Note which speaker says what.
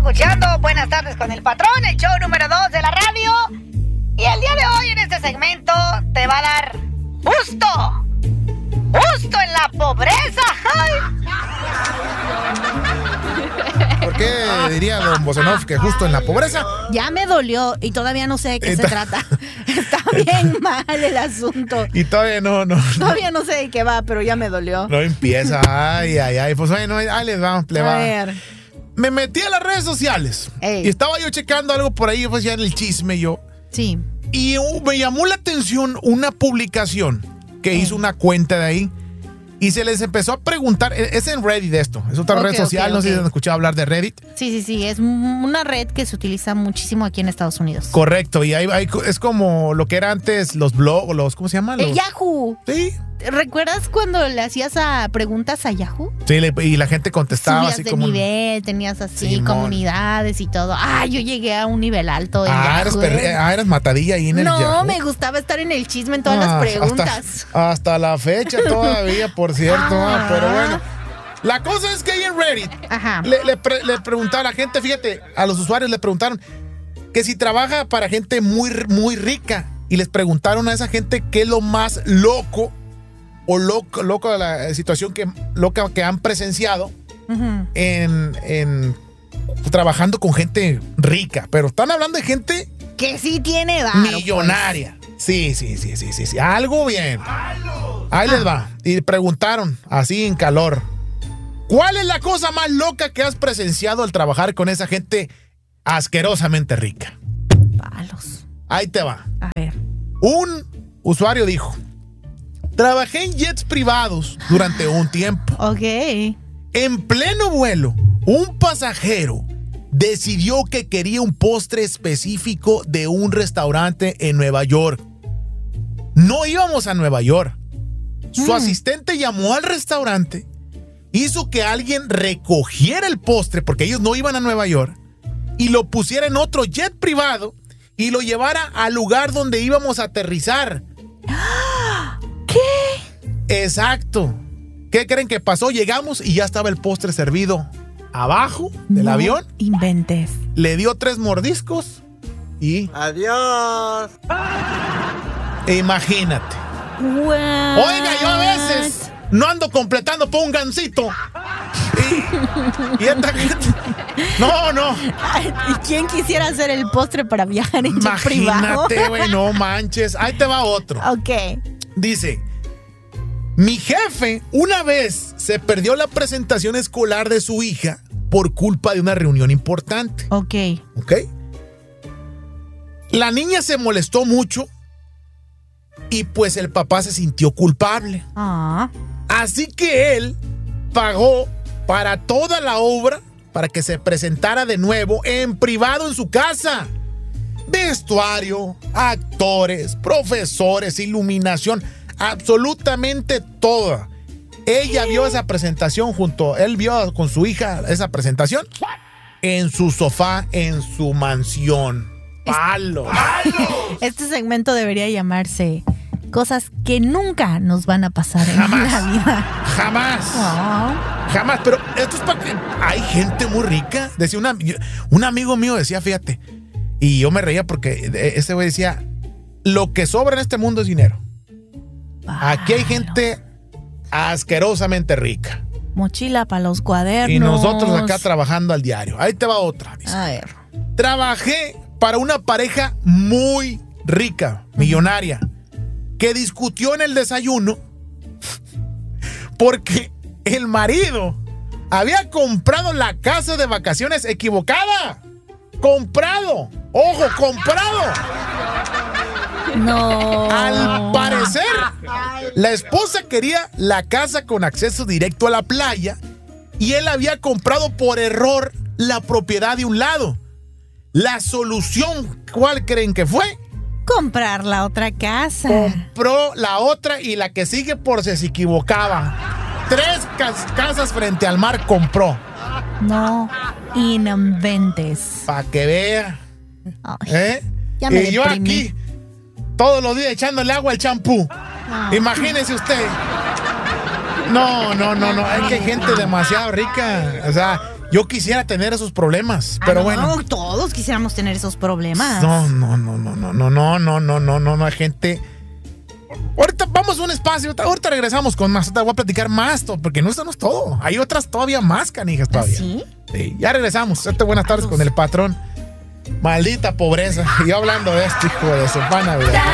Speaker 1: escuchando Buenas tardes con el patrón, el show número 2 de la radio. Y el día de hoy en este segmento te va a dar justo en la pobreza. ¡Ay!
Speaker 2: ¿Por qué diría don Bosanov que justo en la pobreza?
Speaker 3: Ya me dolió y todavía no sé de qué se trata. Está bien mal el asunto.
Speaker 2: Y todavía no.
Speaker 3: Todavía no sé de qué va, pero ya me dolió.
Speaker 2: No empieza. Ay. Pues bueno, ahí les va.
Speaker 3: A ver.
Speaker 2: Me metí a las redes sociales.
Speaker 3: Ey.
Speaker 2: Y estaba yo checando algo por ahí, pues ya en el chisme yo.
Speaker 3: Sí.
Speaker 2: Y me llamó la atención una publicación que hizo una cuenta de ahí. Y se les empezó a preguntar, es en Reddit esto, es otra red social, no sé si han escuchado hablar de Reddit.
Speaker 3: Sí, es una red que se utiliza muchísimo aquí en Estados Unidos.
Speaker 2: Correcto, y es como lo que era antes los blogs, ¿cómo se llama?
Speaker 3: El Yahoo.
Speaker 2: Sí.
Speaker 3: ¿Recuerdas cuando le hacías preguntas a Yahoo?
Speaker 2: Sí, y la gente contestaba
Speaker 3: Subías
Speaker 2: así
Speaker 3: de
Speaker 2: como...
Speaker 3: nivel, tenías así
Speaker 2: Simón.
Speaker 3: Comunidades y todo. Yo llegué a un nivel alto en Yahoo.
Speaker 2: Eras matadilla ahí en el Yahoo.
Speaker 3: No, me gustaba estar en el chisme en todas las preguntas.
Speaker 2: Hasta la fecha todavía, por cierto. Pero bueno. La cosa es que ahí en Reddit le preguntaba a la gente, fíjate, a los usuarios le preguntaron que si trabaja para gente muy, muy rica. Y les preguntaron a esa gente qué es lo más loco de la situación loca que han presenciado en trabajando con gente rica. Pero están hablando de gente
Speaker 3: que sí tiene varo,
Speaker 2: millonaria. Pues. Sí. Algo bien. Ahí les va. Y preguntaron así en calor: ¿cuál es la cosa más loca que has presenciado al trabajar con esa gente asquerosamente rica?
Speaker 3: Palos.
Speaker 2: Ahí te va.
Speaker 3: A ver.
Speaker 2: Un usuario dijo: trabajé en jets privados durante un tiempo.
Speaker 3: Ok.
Speaker 2: En pleno vuelo, un pasajero decidió que quería un postre específico de un restaurante en Nueva York. No íbamos a Nueva York. Su asistente llamó al restaurante, hizo que alguien recogiera el postre, porque ellos no iban a Nueva York, y lo pusiera en otro jet privado y lo llevara al lugar donde íbamos a aterrizar.
Speaker 3: ¿Qué?
Speaker 2: Exacto. ¿Qué creen que pasó? Llegamos y ya estaba el postre servido abajo del avión.
Speaker 3: Inventes.
Speaker 2: Le dio 3 mordiscos y... ¡adiós! Imagínate.
Speaker 3: What?
Speaker 2: Oiga, yo a veces no ando completando por un gansito. Y esta gente... No.
Speaker 3: ¿Y quién quisiera hacer el postre para viajar en jet privado?
Speaker 2: Imagínate, güey, no manches. Ahí te va otro.
Speaker 3: Ok.
Speaker 2: Dice: mi jefe una vez se perdió la presentación escolar de su hija por culpa de una reunión importante.
Speaker 3: Ok.
Speaker 2: La niña se molestó mucho y pues el papá se sintió culpable. Así que él pagó para toda la obra para que se presentara de nuevo en privado en su casa. Vestuario, actores, profesores, iluminación, absolutamente toda. Ella vio esa presentación él vio con su hija esa presentación en su sofá, en su mansión. ¡Palos!
Speaker 3: Este segmento debería llamarse Cosas que nunca nos van a pasar en la vida.
Speaker 2: Jamás. Pero esto es para que hay gente muy rica. Decía un amigo mío, decía, fíjate, y yo me reía porque ese güey decía: lo que sobra en este mundo es dinero. Aquí hay gente asquerosamente rica.
Speaker 3: Mochila para los cuadernos.
Speaker 2: Y nosotros acá trabajando al diario. Ahí te va otra. Dice:
Speaker 3: a ver.
Speaker 2: Trabajé para una pareja muy rica, millonaria, que discutió en el desayuno porque el marido había comprado la casa de vacaciones equivocada. ¡Comprado! ¡Ojo, comprado!
Speaker 3: No.
Speaker 2: Al parecer, la esposa quería la casa con acceso directo a la playa y él había comprado por error la propiedad de un lado. La solución, ¿cuál creen que fue?
Speaker 3: Comprar la otra casa.
Speaker 2: Compró la otra y la que sigue por si se equivocaba. 3 casas frente al mar compró.
Speaker 3: No inventes.
Speaker 2: Para que vea.
Speaker 3: Ya me
Speaker 2: y yo
Speaker 3: deprimí.
Speaker 2: aquí todos los días echándole agua al champú. Imagínese usted. No. Es que hay gente demasiado rica. O sea, Yo quisiera tener esos problemas, pero bueno.
Speaker 3: Todos quisiéramos tener esos problemas.
Speaker 2: No, hay gente. Ahorita vamos a un espacio, ahorita regresamos con más. Te voy a platicar más, porque no esto no es todo. Hay otras todavía más canijas todavía.
Speaker 3: ¿Sí?
Speaker 2: Sí, ya regresamos. Buenas tardes con el patrón. Maldita pobreza. Y yo hablando de esto, hijo de su pana, ¿verdad?